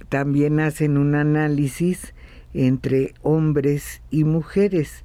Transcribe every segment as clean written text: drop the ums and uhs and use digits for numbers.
también hacen un análisis entre hombres y mujeres.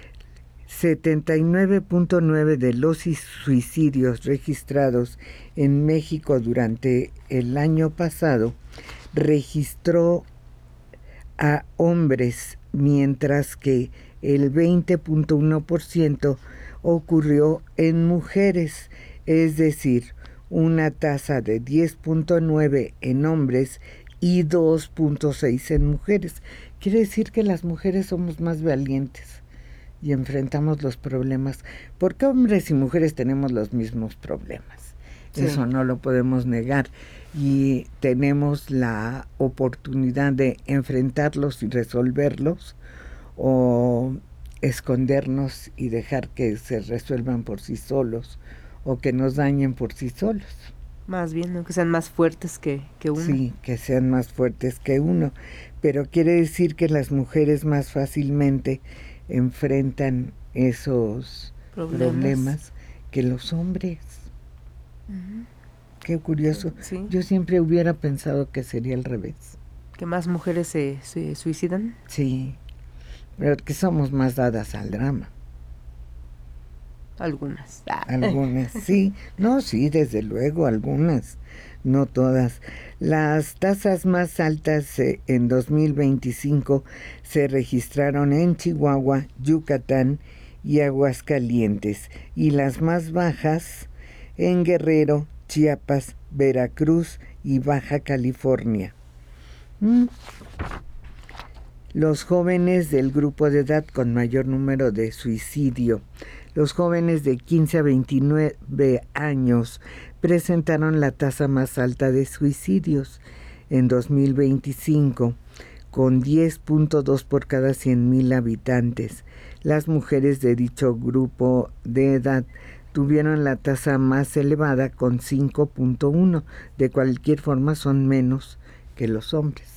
79.9 de los suicidios registrados en México durante el año pasado registró a hombres, mientras que el 20.1% ocurrió en mujeres, es decir, una tasa de 10.9 en hombres y 2.6 en mujeres. Quiere decir que las mujeres somos más valientes y enfrentamos los problemas, porque hombres y mujeres tenemos los mismos problemas. Sí. Eso no lo podemos negar, y tenemos la oportunidad de enfrentarlos y resolverlos, o escondernos y dejar que se resuelvan por sí solos, o que nos dañen por sí solos. Más bien, ¿no? Que sean más fuertes que uno. Sí, que sean más fuertes que uno, pero quiere decir que las mujeres más fácilmente enfrentan esos problemas que los hombres. Uh-huh. Qué curioso. Sí. Yo siempre hubiera pensado que sería al revés. ¿Que más mujeres se suicidan? Sí, pero que somos más dadas al drama. Algunas. Algunas, sí. No, sí, desde luego, algunas. No todas. Las tasas más altas en 2025 se registraron en Chihuahua, Yucatán y Aguascalientes, y las más bajas en Guerrero, Chiapas, Veracruz y Baja California. Los jóvenes del grupo de edad con mayor número de suicidio. Los jóvenes de 15 a 29 años presentaron la tasa más alta de suicidios en 2025, con 10.2 por cada 100,000 habitantes. Las mujeres de dicho grupo de edad tuvieron la tasa más elevada, con 5.1. De cualquier forma, son menos que los hombres.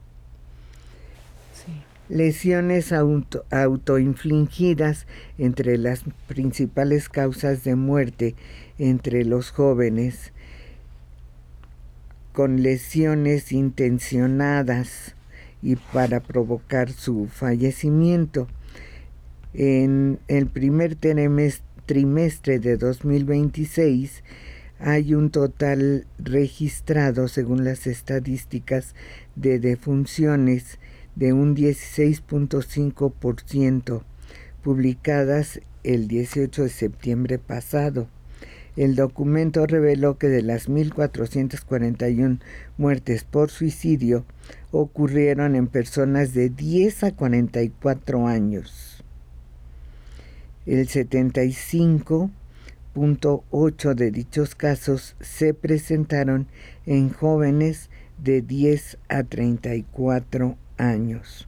Lesiones autoinfligidas. Entre las principales causas de muerte entre los jóvenes con lesiones intencionadas y para provocar su fallecimiento. En el primer trimestre de 2026 hay un total registrado, según las estadísticas de defunciones, de un 16.5%, publicadas el 18 de septiembre pasado. El documento reveló que de las 1.441 muertes por suicidio ocurrieron en personas de 10 a 44 años. El 75.8 de dichos casos se presentaron en jóvenes de 10 a 34 años.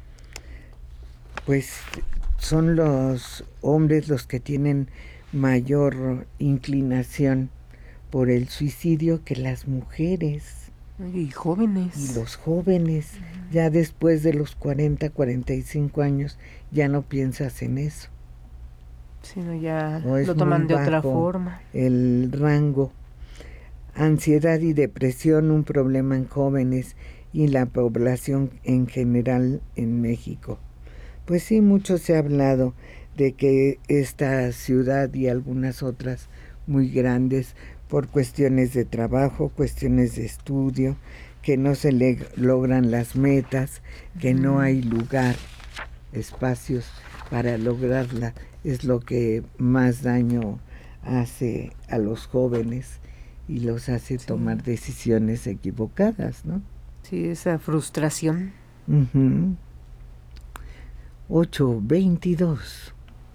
Pues son los hombres los que tienen mayor inclinación por el suicidio que las mujeres. Y jóvenes. Y los jóvenes, ya después de los 40, 45 años, ya no piensas en eso. Sino ya lo toman de otra forma. El rango. Ansiedad y depresión, un problema en jóvenes y la población en general en México. Pues sí, mucho se ha hablado de que esta ciudad y algunas otras muy grandes, por cuestiones de trabajo, cuestiones de estudio, que no se logran las metas, que no hay lugar, espacios para lograrla, es lo que más daño hace a los jóvenes y los hace tomar decisiones equivocadas, ¿no? Sí, esa frustración. 8:22.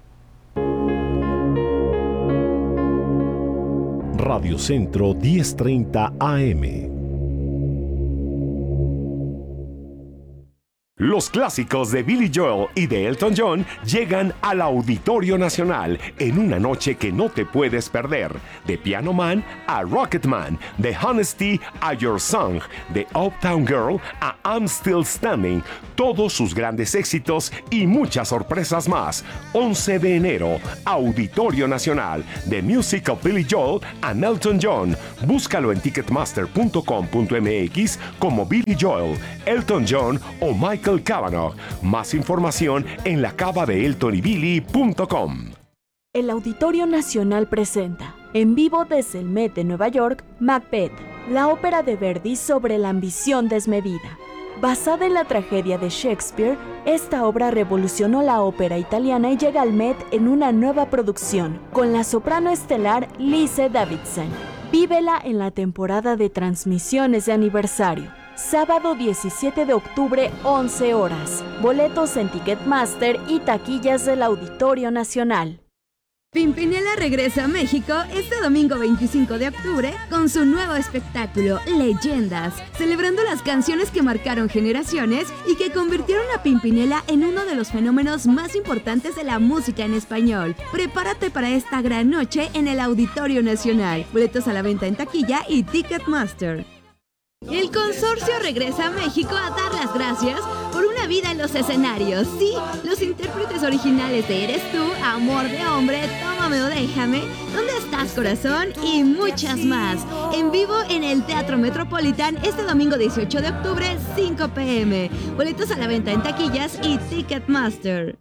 Radio Centro 1030 AM. Los clásicos de Billy Joel y de Elton John llegan al Auditorio Nacional en una noche que no te puedes perder. De Piano Man a Rocket Man, de Honesty a Your Song, de Uptown Girl a I'm Still Standing, todos sus grandes éxitos y muchas sorpresas más. 11 de enero, Auditorio Nacional, The Music of Billy Joel and Elton John. Búscalo en ticketmaster.com.mx como Billy Joel, Elton John o Michael Cavanaugh. Más información en lacavadeeltonybilly.com. El Auditorio Nacional presenta, en vivo desde el Met de Nueva York, Macbeth, la ópera de Verdi sobre la ambición desmedida. Basada en la tragedia de Shakespeare, esta obra revolucionó la ópera italiana y llega al Met en una nueva producción, con la soprano estelar Lise Davidson. Vívela en la temporada de transmisiones de aniversario. Sábado 17 de octubre, 11 horas. Boletos en Ticketmaster y taquillas del Auditorio Nacional. Pimpinela regresa a México este domingo 25 de octubre con su nuevo espectáculo, Leyendas, celebrando las canciones que marcaron generaciones y que convirtieron a Pimpinela en uno de los fenómenos más importantes de la música en español. Prepárate para esta gran noche en el Auditorio Nacional. Boletos a la venta en taquilla y Ticketmaster. El consorcio regresa a México a dar las gracias por una vida en los escenarios. Sí, los intérpretes originales de Eres Tú, Amor de Hombre, Tómame o Déjame, ¿Dónde estás, corazón? Y muchas más. En vivo en el Teatro Metropolitan este domingo 18 de octubre, 5 p.m. Boletos a la venta en taquillas y Ticketmaster.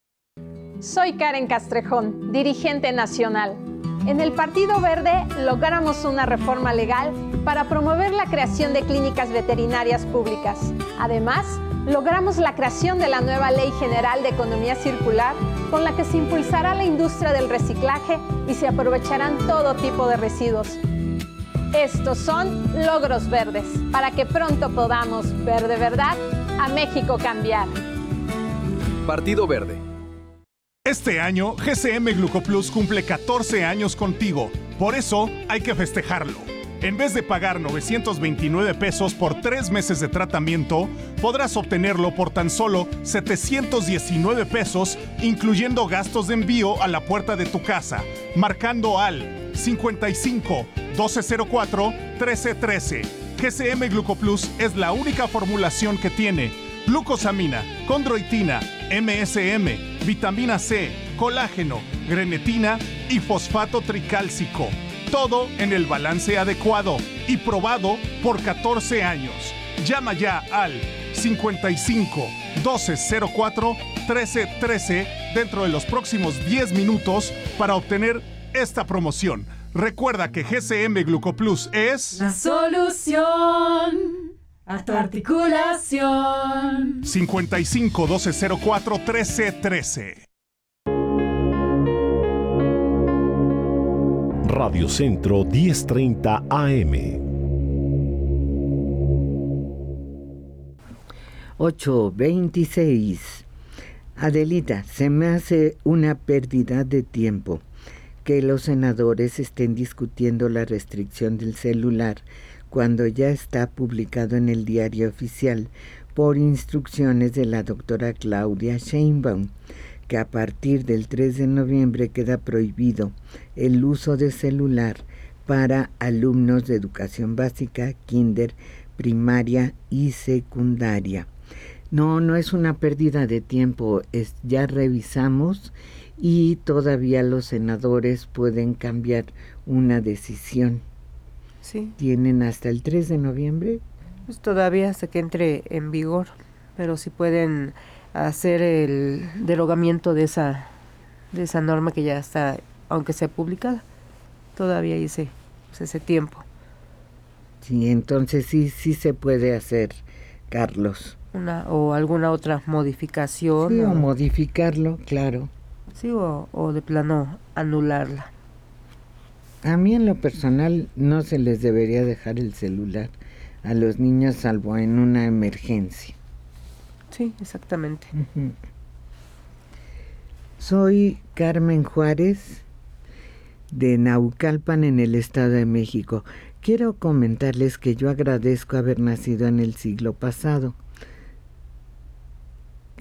Soy Karen Castrejón, dirigente nacional. En el Partido Verde logramos una reforma legal para promover la creación de clínicas veterinarias públicas. Además, logramos la creación de la nueva Ley General de Economía Circular, con la que se impulsará la industria del reciclaje y se aprovecharán todo tipo de residuos. Estos son logros verdes, para que pronto podamos ver de verdad a México cambiar. Partido Verde. Este año, GCM Glucoplus cumple 14 años contigo. Por eso, hay que festejarlo. En vez de pagar 929 pesos por 3 meses de tratamiento, podrás obtenerlo por tan solo 719 pesos, incluyendo gastos de envío a la puerta de tu casa, marcando al 55 1204 1313. GCM Glucoplus es la única formulación que tiene glucosamina, condroitina, MSM, vitamina C, colágeno, grenetina y fosfato tricálcico. Todo en el balance adecuado y probado por 14 años. Llama ya al 55 1204 1313 dentro de los próximos 10 minutos para obtener esta promoción. Recuerda que GCM Glucoplus es la solución a tu articulación. 55 1204 1313. Radio Centro 1030 AM. 8:26. Adelita, se me hace una pérdida de tiempo que los senadores estén discutiendo la restricción del celular cuando ya está publicado en el Diario Oficial por instrucciones de la doctora Claudia Sheinbaum, que a partir del 3 de noviembre queda prohibido el uso de celular para alumnos de educación básica, kinder, primaria y secundaria. No es una pérdida de tiempo, ya revisamos y todavía los senadores pueden cambiar una decisión. Sí. ¿Tienen hasta el 3 de noviembre? Pues todavía hasta que entre en vigor, pero sí pueden hacer el derogamiento de esa norma que ya está, aunque sea publicada, todavía hay ese tiempo. Sí, entonces sí se puede hacer, Carlos. O alguna otra modificación. Sí, o modificarlo, claro. Sí, o de plano anularla. A mí en lo personal no se les debería dejar el celular a los niños salvo en una emergencia. Sí, exactamente. Uh-huh. Soy Carmen Juárez de Naucalpan en el Estado de México. Quiero comentarles que yo agradezco haber nacido en el siglo pasado.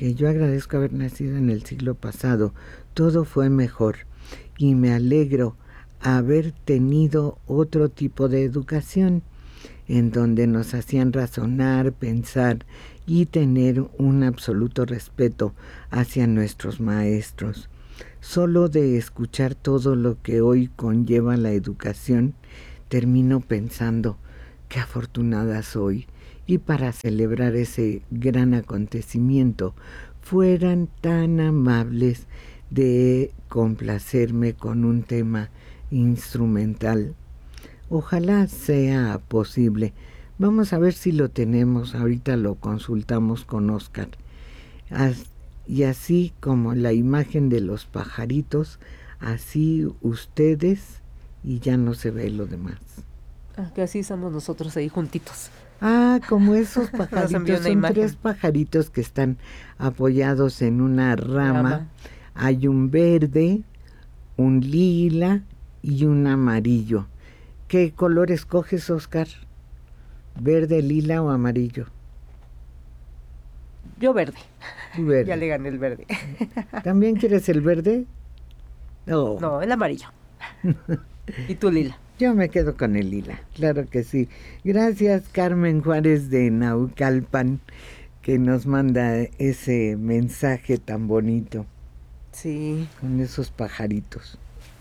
que yo agradezco haber nacido en el siglo pasado. Todo fue mejor y me alegro haber tenido otro tipo de educación en donde nos hacían razonar, pensar y tener un absoluto respeto hacia nuestros maestros. Solo de escuchar todo lo que hoy conlleva la educación, termino pensando qué afortunada soy, y para celebrar ese gran acontecimiento fueran tan amables de complacerme con un tema instrumental. Ojalá sea posible. Vamos a ver si lo tenemos. Ahorita lo consultamos con Oscar. Y así como la imagen de los pajaritos, así ustedes, y ya no se ve lo demás. Que así somos nosotros ahí juntitos. Como esos pajaritos. Son imagen. 3 pajaritos que están apoyados en una rama. Hay un verde, un lila y un amarillo. ¿Qué color escoges, Oscar? ¿Verde, lila o amarillo? Yo verde. Verde. Ya le gané el verde. ¿También quieres el verde? No, el amarillo. ¿Y tú, lila? Yo me quedo con el lila, claro que sí. Gracias, Carmen Juárez de Naucalpan, que nos manda ese mensaje tan bonito. Sí. Con esos pajaritos.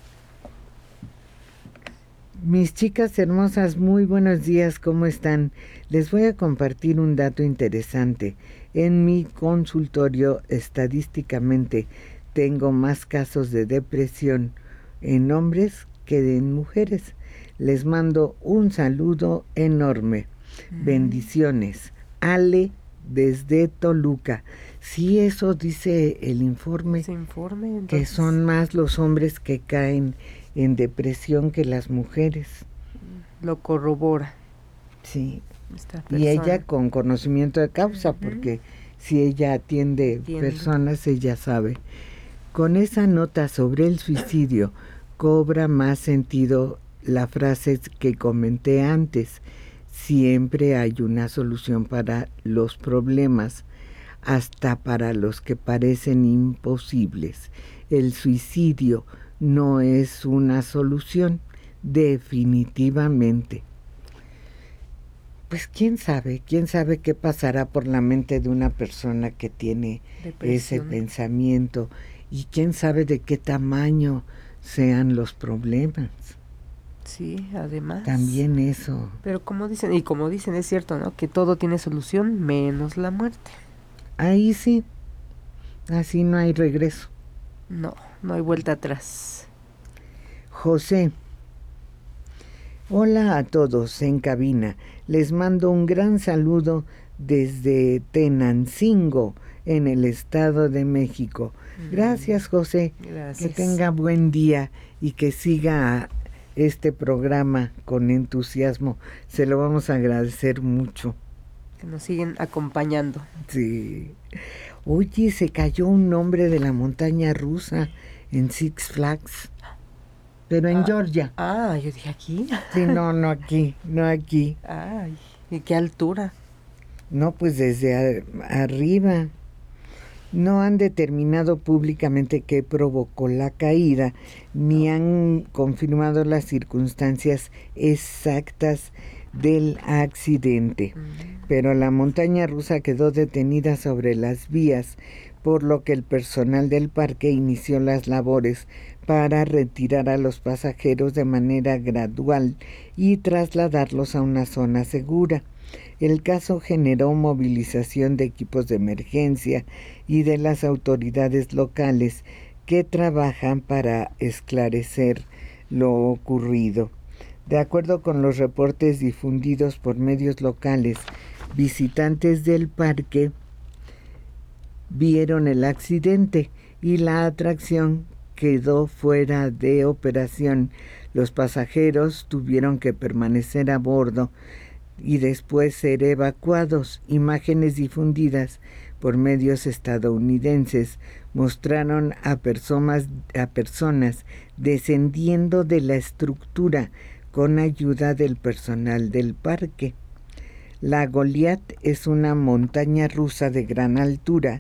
Mis chicas hermosas, muy buenos días, ¿cómo están? Les voy a compartir un dato interesante. En mi consultorio, estadísticamente, tengo más casos de depresión en hombres que en mujeres. Les mando un saludo enorme. Bendiciones. Ale, desde Toluca. Sí, eso dice el informe. Ese informe, entonces, que son más los hombres que caen en depresión que las mujeres. Lo corrobora. Sí. Y ella con conocimiento de causa, porque si ella atiende personas, ella sabe. Con esa nota sobre el suicidio, cobra más sentido la frase que comenté antes. Siempre hay una solución para los problemas, hasta para los que parecen imposibles. El suicidio no es una solución, definitivamente. Pues quién sabe qué pasará por la mente de una persona que tiene ese pensamiento, y quién sabe de qué tamaño sean los problemas. Sí, además. También eso. Pero como dicen, es cierto, ¿no? Que todo tiene solución menos la muerte. Ahí sí, así no hay regreso. No hay vuelta atrás. José. Hola a todos en cabina. Les mando un gran saludo desde Tenancingo, en el Estado de México. Gracias, José. Gracias. Que tenga buen día y que siga este programa con entusiasmo. Se lo vamos a agradecer mucho. Que nos siguen acompañando. Sí. Oye, se cayó un hombre de la montaña rusa en Six Flags, pero en Georgia. Yo dije aquí. Sí, no aquí. Ay, ¿y qué altura? No, pues desde arriba. No han determinado públicamente qué provocó la caída, ni han confirmado las circunstancias exactas del accidente. Pero la montaña rusa quedó detenida sobre las vías, por lo que el personal del parque inició las labores para retirar a los pasajeros de manera gradual y trasladarlos a una zona segura. El caso generó movilización de equipos de emergencia y de las autoridades locales que trabajan para esclarecer lo ocurrido. De acuerdo con los reportes difundidos por medios locales, visitantes del parque vieron el accidente y la atracción quedó fuera de operación. Los pasajeros tuvieron que permanecer a bordo y después ser evacuados. Imágenes difundidas por medios estadounidenses mostraron a personas descendiendo de la estructura con ayuda del personal del parque. La Goliath es una montaña rusa de gran altura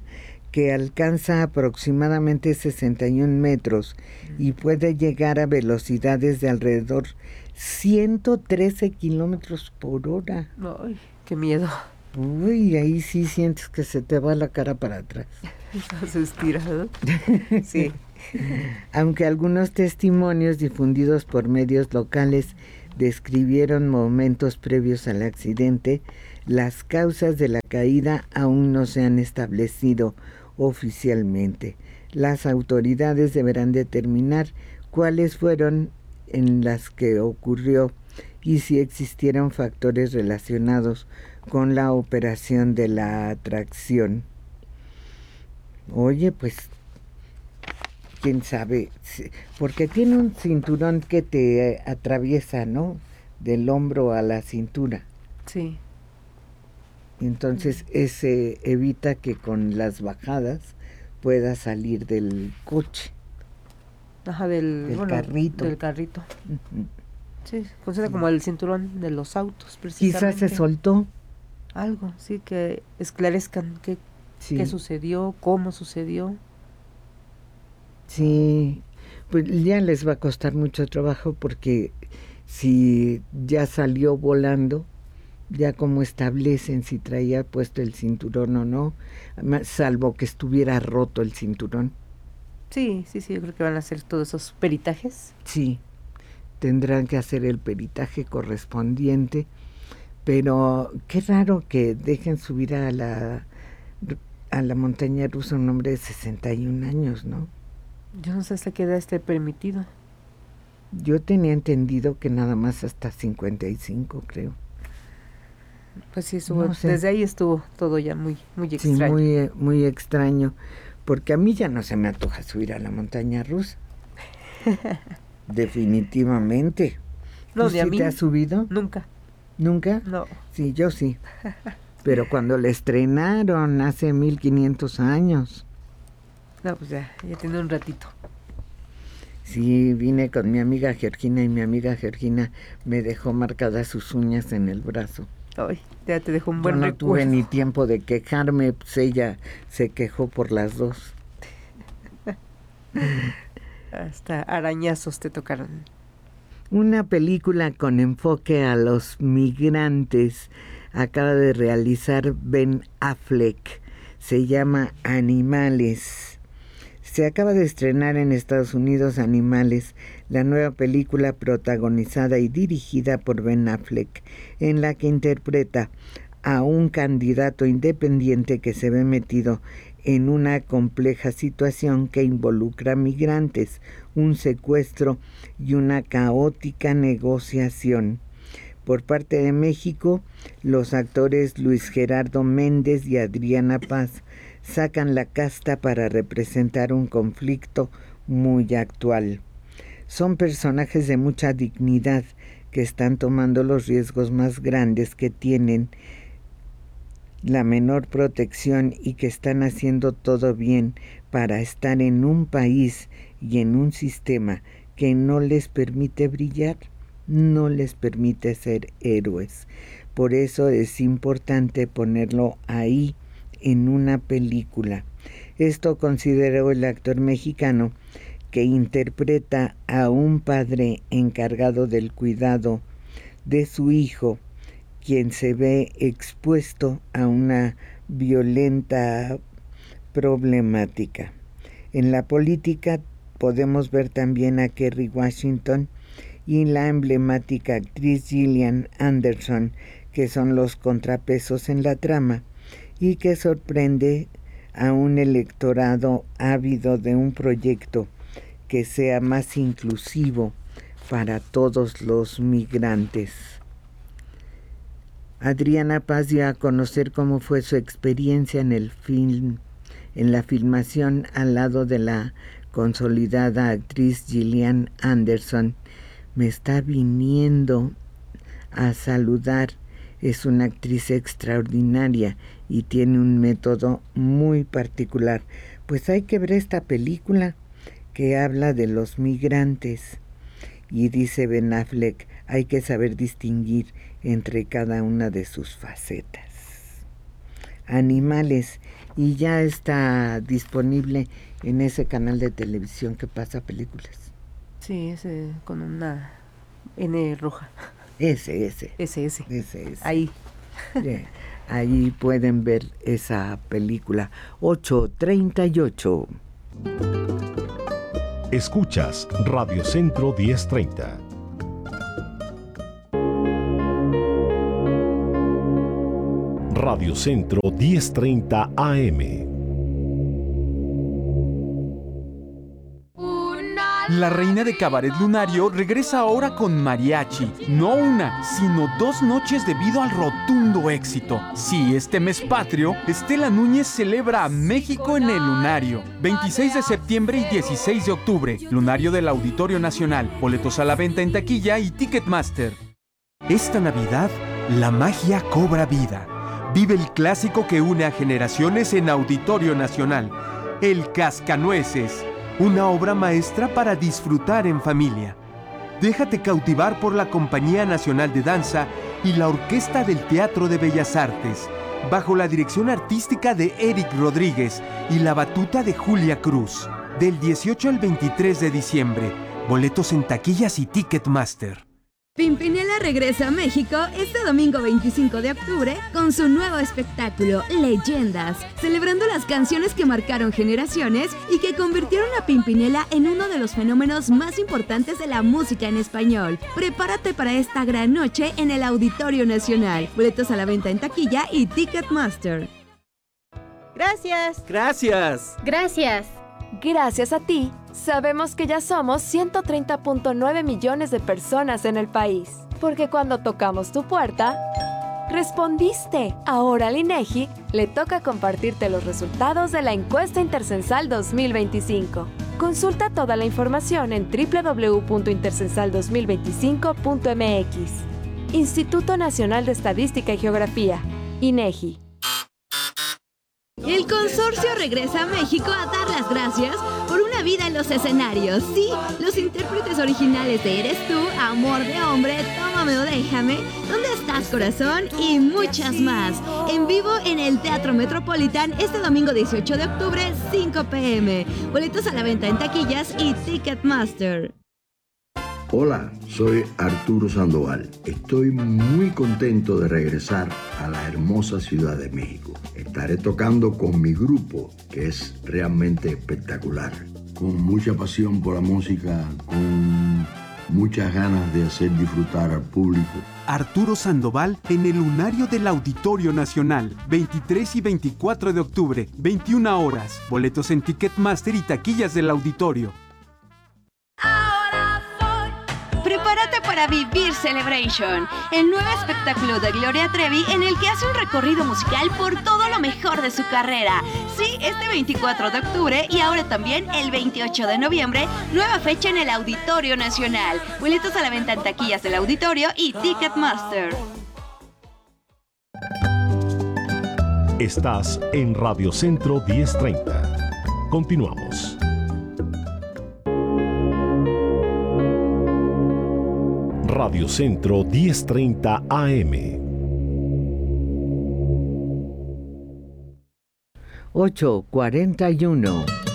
que alcanza aproximadamente 61 metros y puede llegar a velocidades de alrededor 113 kilómetros por hora. Ay, qué miedo. Uy, ahí sí sientes que se te va la cara para atrás. Estás estirado. Sí. Aunque algunos testimonios difundidos por medios locales describieron momentos previos al accidente, las causas de la caída aún no se han establecido oficialmente. Las autoridades deberán determinar cuáles fueron en las que ocurrió y si existieron factores relacionados con la operación de la atracción. Oye, pues, quién sabe, porque tiene un cinturón que te atraviesa, ¿no? Del hombro a la cintura. Sí. Entonces, ese evita que con las bajadas pueda salir del coche. Ajá, del carrito. Del carrito. Uh-huh. Sí, funciona como el cinturón de los autos, precisamente. Quizás se soltó. Algo, sí, que esclarezcan qué sucedió, cómo sucedió. Sí, pues ya les va a costar mucho trabajo porque si ya salió volando, ya como establecen si traía puesto el cinturón o no, salvo que estuviera roto el cinturón. Sí, yo creo que van a hacer todos esos peritajes. Sí, tendrán que hacer el peritaje correspondiente, pero qué raro que dejen subir a la montaña rusa un hombre de 61 años, ¿no? Yo no sé hasta qué edad esté permitido. Yo tenía entendido que nada más hasta 55, creo. Pues sí, estuvo, no sé. Desde ahí estuvo todo ya muy extraño. Sí, muy extraño, porque a mí ya no se me antoja subir a la montaña rusa. Definitivamente. No, ¿Tú ni a mí. te has subido? Nunca. ¿Nunca? No. Sí, yo sí. Pero cuando la estrenaron hace 1500 años. No, pues ya tiene un ratito. Sí, vine con mi amiga Georgina y mi amiga Georgina me dejó marcadas sus uñas en el brazo. Ay, ya te dejó un buen recuerdo. Yo no tuve ni tiempo de quejarme, pues ella se quejó por las dos. Hasta arañazos te tocaron. Una película con enfoque a los migrantes acaba de realizar Ben Affleck. Se llama Animales. Se acaba de estrenar en Estados Unidos Animales, la nueva película protagonizada y dirigida por Ben Affleck, en la que interpreta a un candidato independiente que se ve metido en una compleja situación que involucra migrantes, un secuestro y una caótica negociación. Por parte de México, los actores Luis Gerardo Méndez y Adriana Paz sacan la casta para representar un conflicto muy actual. Son personajes de mucha dignidad que están tomando los riesgos más grandes, que tienen la menor protección y que están haciendo todo bien para estar en un país y en un sistema que no les permite brillar, no les permite ser héroes. Por eso es importante ponerlo ahí en una película. Esto consideró el actor mexicano que interpreta a un padre encargado del cuidado de su hijo, quien se ve expuesto a una violenta problemática. En la política podemos ver también a Kerry Washington y la emblemática actriz Gillian Anderson, que son los contrapesos en la trama y que sorprende a un electorado ávido de un proyecto que sea más inclusivo para todos los migrantes. Adriana Paz dio a conocer cómo fue su experiencia en el film, en la filmación al lado de la consolidada actriz Gillian Anderson. Me está viniendo a saludar. Es una actriz extraordinaria y tiene un método muy particular. Pues hay que ver esta película que habla de los migrantes. Y dice Ben Affleck, hay que saber distinguir entre cada una de sus facetas. Animales y ya está disponible en ese canal de televisión que pasa películas. Sí, ese con una N roja. Ese. Ahí. Yeah. Ahí pueden ver esa película. 8:38. Escuchas Radio Centro 1030. Radio Centro 1030 AM. La reina de Cabaret Lunario regresa ahora con mariachi. No una, sino 2 noches debido al rotundo éxito. Sí, este mes patrio, Estela Núñez celebra a México en el Lunario. 26 de septiembre y 16 de octubre. Lunario del Auditorio Nacional. Boletos a la venta en taquilla y Ticketmaster. Esta Navidad, la magia cobra vida. Vive el clásico que une a generaciones en Auditorio Nacional. El Cascanueces. Una obra maestra para disfrutar en familia. Déjate cautivar por la Compañía Nacional de Danza y la Orquesta del Teatro de Bellas Artes, bajo la dirección artística de Eric Rodríguez y la batuta de Julia Cruz. Del 18 al 23 de diciembre. Boletos en taquillas y Ticketmaster. Pimpinela regresa a México este domingo 25 de octubre con su nuevo espectáculo Leyendas, celebrando las canciones que marcaron generaciones y que convirtieron a Pimpinela en uno de los fenómenos más importantes de la música en español. Prepárate para esta gran noche en el Auditorio Nacional. Boletos a la venta en taquilla y Ticketmaster. Gracias. Gracias. Gracias. Gracias a ti, sabemos que ya somos 130.9 millones de personas en el país. Porque cuando tocamos tu puerta, respondiste. Ahora al INEGI le toca compartirte los resultados de la encuesta intercensal 2025. Consulta toda la información en www.intercensal2025.mx. Instituto Nacional de Estadística y Geografía, INEGI. El consorcio regresa a México a dar las gracias por una vida en los escenarios. Sí, los intérpretes originales de Eres Tú, Amor de Hombre, Tómame o Déjame, ¿Dónde estás, corazón? Y muchas más. En vivo en el Teatro Metropolitan este domingo 18 de octubre, 5 p.m. Boletos a la venta en taquillas y Ticketmaster. Hola, soy Arturo Sandoval. Estoy muy contento de regresar a la hermosa Ciudad de México. Estaré tocando con mi grupo, que es realmente espectacular. Con mucha pasión por la música, con muchas ganas de hacer disfrutar al público. Arturo Sandoval en el Lunario del Auditorio Nacional, 23 y 24 de octubre, 21 horas. Boletos en Ticketmaster y taquillas del auditorio. Prepárate para vivir Celebration, el nuevo espectáculo de Gloria Trevi en el que hace un recorrido musical por todo lo mejor de su carrera. Sí, este 24 de octubre y ahora también el 28 de noviembre, nueva fecha en el Auditorio Nacional. Boletos a la venta en taquillas del auditorio y Ticketmaster. Estás en Radio Centro 1030. Continuamos. Radio Centro 1030 AM. 8:41.